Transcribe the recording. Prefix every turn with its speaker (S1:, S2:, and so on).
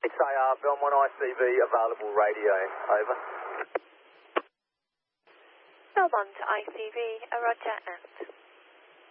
S1: It's AR, Belmont ICV, available radio, over.
S2: Belmont ICV, Roger, and